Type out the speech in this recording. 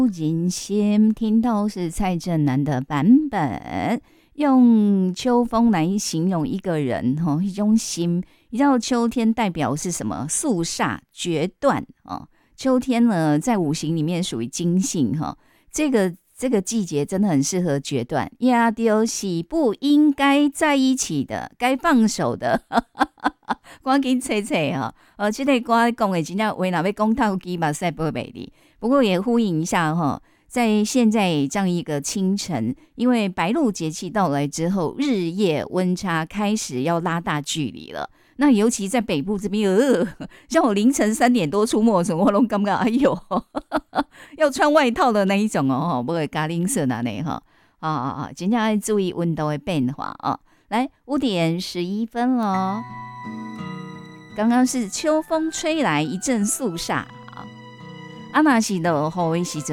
人心听到是蔡振南的版本，用秋风来形容一个人一种心。你知道秋天代表是什么？肃杀、决断秋天呢，在五行里面属于金性这个季节真的很适合决断，呀，就是不应该在一起的，该放手的。赶紧猜猜这个歌讲的真的话，若要讲透机嘛，实在不美丽。不过也呼应一下在现在这样一个清晨，因为白露节气到来之后，日夜温差开始要拉大距离了。那尤其在北部这边，像我凌晨3点多出没的时候，我都感觉哎呦，要穿外套的那一种不会加冷色那里真的要注意温度的变化来，5:11了，刚刚是秋风吹来一阵肃杀若是落雨的时阵。